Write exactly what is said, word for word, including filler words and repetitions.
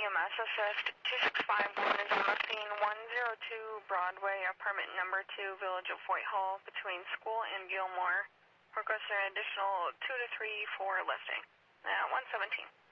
M S assist. two six five one is on the scene. one oh two Broadway, apartment number two, Village of Whitehall, between School and Gilmore. Request an additional two to three for listing. Uh, one seventeen.